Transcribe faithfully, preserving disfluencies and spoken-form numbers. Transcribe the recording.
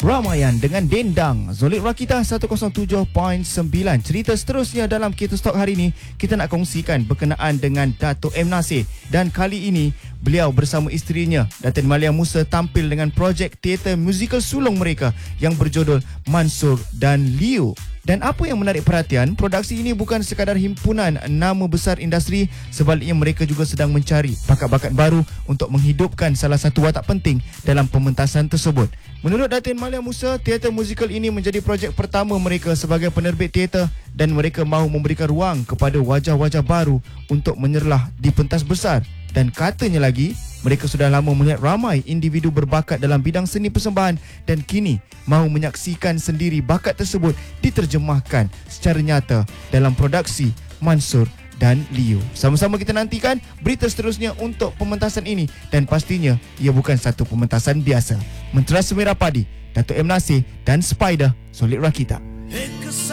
Ramayan dengan Dendang, Zolit Rakita seratus tujuh perpuluhan sembilan. Cerita seterusnya dalam Kita Stok hari ini, kita nak kongsikan berkenaan dengan Dato' M. Nasir. Dan kali ini, beliau bersama isterinya, Datin Malia Musa, tampil dengan projek teater musikal sulung mereka yang berjudul Mansur dan Leo. Dan apa yang menarik perhatian, produksi ini bukan sekadar himpunan nama besar industri, sebaliknya mereka juga sedang mencari bakat-bakat baru untuk menghidupkan salah satu watak penting dalam pementasan tersebut. Menurut Datin Malia Musa, teater musikal ini menjadi projek pertama mereka sebagai penerbit teater dan mereka mahu memberikan ruang kepada wajah-wajah baru untuk menyerlah di pentas besar. Dan katanya lagi, mereka sudah lama melihat ramai individu berbakat dalam bidang seni persembahan dan kini mahu menyaksikan sendiri bakat tersebut diterjemahkan secara nyata dalam produksi Mansur dan Leo. Sama-sama kita nantikan berita seterusnya untuk pementasan ini dan pastinya ia bukan satu pementasan biasa. Mentera Semera Padi, Dato' M. Nasir dan Spider, Zolit Rakita.